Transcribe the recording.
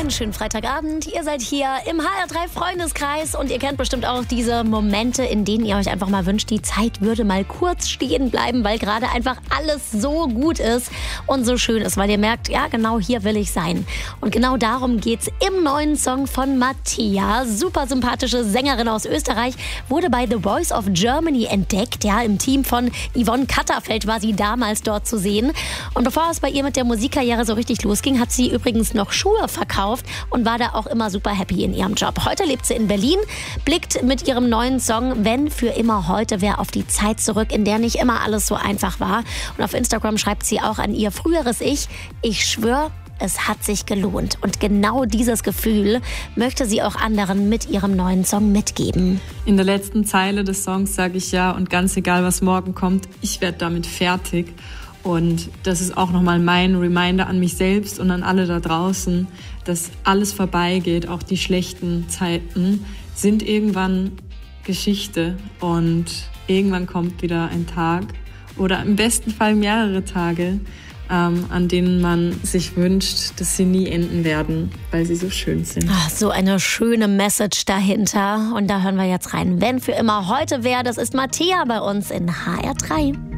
Einen schönen Freitagabend. Ihr seid hier im HR3 Freundeskreis und ihr kennt bestimmt auch diese Momente, in denen ihr euch einfach mal wünscht, die Zeit würde mal kurz stehen bleiben, weil gerade einfach alles so gut ist und so schön ist, weil ihr merkt, ja, genau hier will ich sein. Und genau darum geht's im neuen Song von Mattea. Super sympathische Sängerin aus Österreich, wurde bei The Voice of Germany entdeckt. Ja, im Team von Yvonne Katterfeld war sie damals dort zu sehen. Und bevor es bei ihr mit der Musikkarriere so richtig losging, hat sie übrigens noch Schuhe verkauft und war da auch immer super happy in ihrem Job. Heute lebt sie in Berlin, blickt mit ihrem neuen Song Wenn für immer heute wäre auf die Zeit zurück, in der nicht immer alles so einfach war. Und auf Instagram schreibt sie auch an ihr früheres Ich: Ich schwöre, es hat sich gelohnt. Und genau dieses Gefühl möchte sie auch anderen mit ihrem neuen Song mitgeben. In der letzten Zeile des Songs sage ich ja, und ganz egal, was morgen kommt, ich werde damit fertig. Und das ist auch nochmal mein Reminder an mich selbst und an alle da draußen, dass alles vorbeigeht, auch die schlechten Zeiten sind irgendwann Geschichte und irgendwann kommt wieder ein Tag oder im besten Fall mehrere Tage, an denen man sich wünscht, dass sie nie enden werden, weil sie so schön sind. Ach, so eine schöne Message dahinter. Und da hören wir jetzt rein. Wenn für immer heute wäre, das ist Mattea bei uns in HR3.